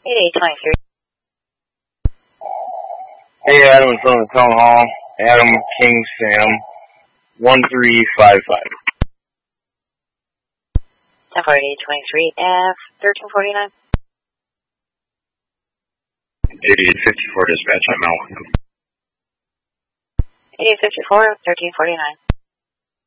8823. Hey, Adam, it's on the town hall. Adam King Sam, 1355. 104823 F 1349. 8854 dispatch, I'm out with them. 8854 1349.